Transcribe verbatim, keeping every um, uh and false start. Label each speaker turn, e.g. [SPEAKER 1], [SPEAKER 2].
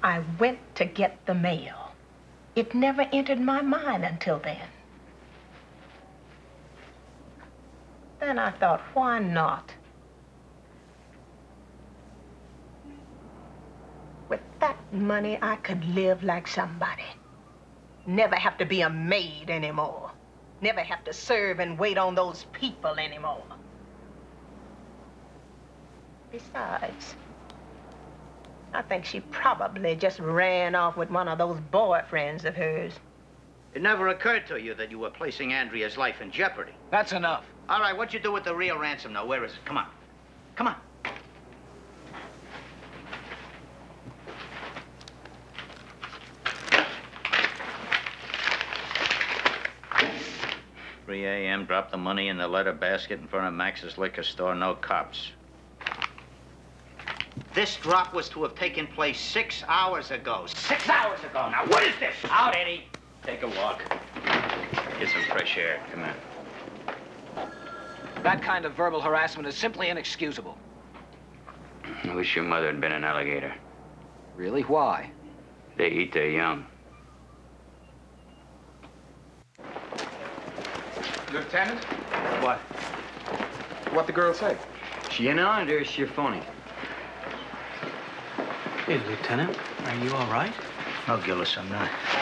[SPEAKER 1] I went to get the mail. It never entered my mind until then. Then I thought, why not? With that money, I could live like somebody. Never have to be a maid anymore. Never have to serve and wait on those people anymore. Besides, I think she probably just ran off with one of those boyfriends of hers.
[SPEAKER 2] It never occurred to you that you were placing Andrea's life in jeopardy.
[SPEAKER 3] That's enough.
[SPEAKER 2] All right, what'd you do with the real ransom now? Where is it? Come on. Come on. three A M, drop the money in the letter basket in front of Max's liquor store, no cops. This drop was to have taken place six hours ago. Six hours ago. Now, what is this? Out, Eddie. Take a walk. Get some fresh air. Come on.
[SPEAKER 3] That kind of verbal harassment is simply inexcusable.
[SPEAKER 4] I wish your mother had been an alligator.
[SPEAKER 3] Really? Why?
[SPEAKER 4] They eat their young.
[SPEAKER 5] Lieutenant?
[SPEAKER 4] What?
[SPEAKER 5] What the girl say?
[SPEAKER 4] She in on it or is she a phony?
[SPEAKER 6] Hey, Lieutenant, are you all right?
[SPEAKER 2] No, Gillis, I'm not.